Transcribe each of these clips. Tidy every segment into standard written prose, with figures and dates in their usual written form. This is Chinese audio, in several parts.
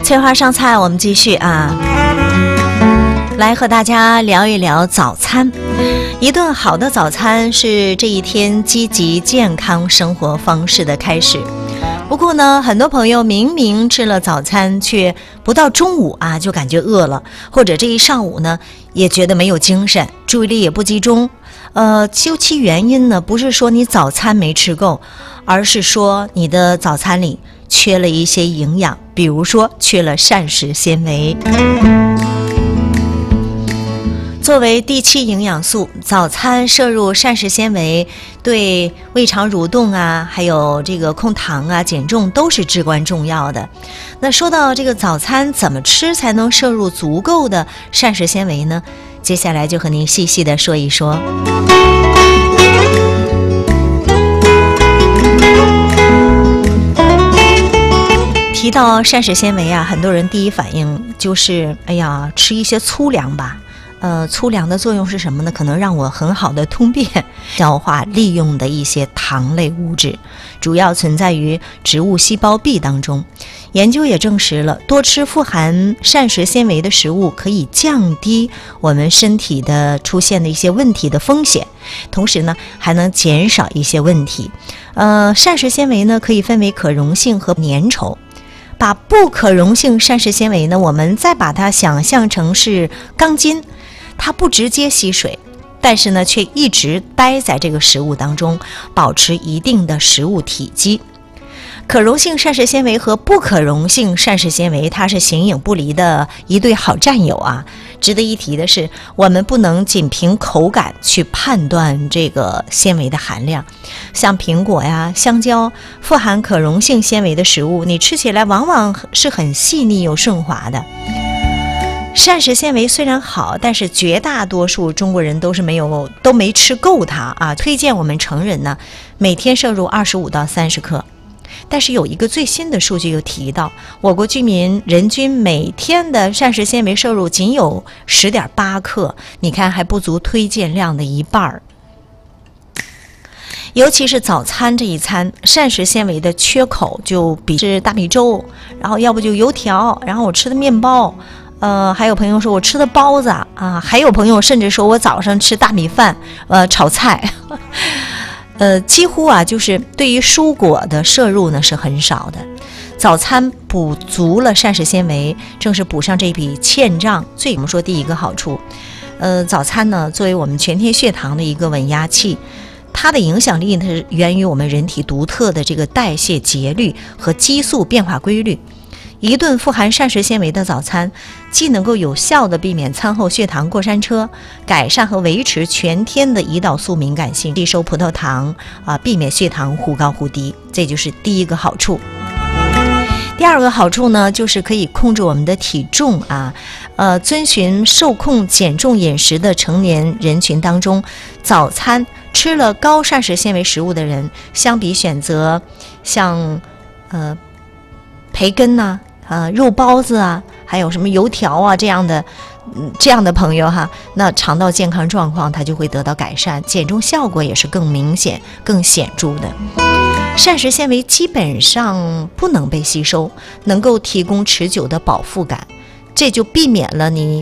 翠花上菜，我们继续啊，来和大家聊一聊早餐。一顿好的早餐是这一天积极健康生活方式的开始。不过呢，很多朋友明明吃了早餐，却不到中午啊就感觉饿了，或者这一上午呢也觉得没有精神，注意力也不集中。究其原因呢，不是说你早餐没吃够，而是说你的早餐里缺了一些营养，比如说缺了膳食纤维。作为第7营养素，早餐摄入膳食纤维对胃肠蠕动啊，还有这个控糖啊、减重都是至关重要的。那说到这个早餐怎么吃才能摄入足够的膳食纤维呢？接下来就和您细细的说一说。提到膳食纤维啊，很多人第一反应就是哎呀，吃一些粗粮吧。粗粮的作用是什么呢？可能让我很好的通便消化利用的一些糖类物质，主要存在于植物细胞壁当中。研究也证实了，多吃富含膳食纤维的食物可以降低我们身体的出现的一些问题的风险，同时呢还能减少一些问题。膳食纤维呢可以分为可溶性和粘稠。把不可溶性膳食纤维呢，我们再把它想象成是钢筋，它不直接吸水，但是呢却一直待在这个食物当中，保持一定的食物体积。可溶性膳食纤维和不可溶性膳食纤维，它是形影不离的一对好战友啊。值得一提的是，我们不能仅凭口感去判断这个纤维的含量。像苹果呀、香蕉，富含可溶性纤维的食物，你吃起来往往是很细腻又顺滑的。膳食纤维虽然好，但是绝大多数中国人都没吃够它啊。推荐我们成人呢，每天摄入25到30克。但是有一个最新的数据又提到，我国居民人均每天的膳食纤维摄入仅有10.8克，你看还不足推荐量的一半。尤其是早餐这一餐，膳食纤维的缺口就比是大米粥，然后要不就油条，然后我吃的面包，还有朋友说我吃的包子啊，还有朋友甚至说我早上吃大米饭，炒菜。几乎啊，就是对于蔬果的摄入呢是很少的。早餐补足了膳食纤维，正是补上这笔欠账我们说第一个好处。早餐呢作为我们全天血糖的一个稳压器，它的影响力呢是源于我们人体独特的这个代谢节律和激素变化规律。一顿富含膳食纤维的早餐，既能够有效地避免餐后血糖过山车，改善和维持全天的胰岛素敏感性，吸收葡萄糖避免血糖忽高忽低，这就是第一个好处。第二个好处呢，就是可以控制我们的体重啊。遵循受控减重饮食的成年人群当中，早餐吃了高膳食纤维食物的人，相比选择像培根呐、肉包子啊，还有什么油条啊这样的朋友哈，那肠道健康状况它就会得到改善，减重效果也是更明显、更显著的。膳食纤维基本上不能被吸收，能够提供持久的饱腹感，这就避免了你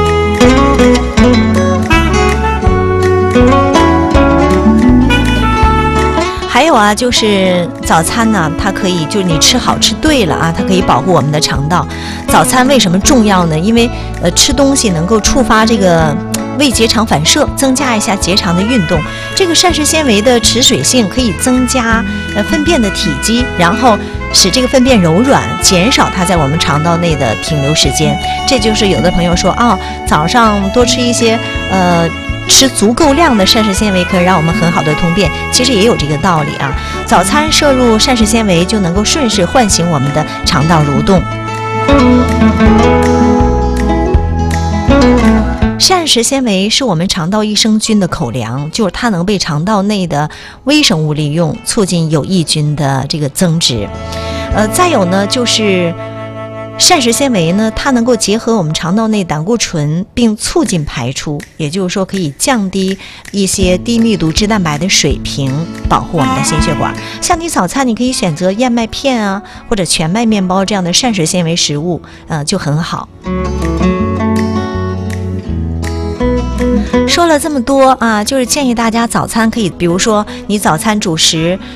还有啊，就是早餐呢，它可以就是你吃好吃对了啊，它可以保护我们的肠道。早餐为什么重要呢？因为吃东西能够触发这个胃结肠反射，增加一下结肠的运动。这个膳食纤维的持水性可以增加粪便的体积，然后使这个粪便柔软，减少它在我们肠道内的停留时间。这就是有的朋友说早上多吃一些吃足够量的膳食纤维可以让我们很好的通便，其实也有这个道理啊。早餐摄入膳食纤维就能够顺势唤醒我们的肠道蠕动。膳食纤维是我们肠道益生菌的口粮，就是它能被肠道内的微生物利用，促进有益菌的这个增殖。再有呢，就是膳食纤维呢，它能够结合我们肠道内胆固醇，并促进排出，也就是说可以降低一些低密度脂蛋白的水平，保护我们的心血管。像你早餐你可以选择燕麦片啊，或者全麦面包这样的膳食纤维食物，就很好。说了这么多啊，就是建议大家早餐可以，比如说你早餐主食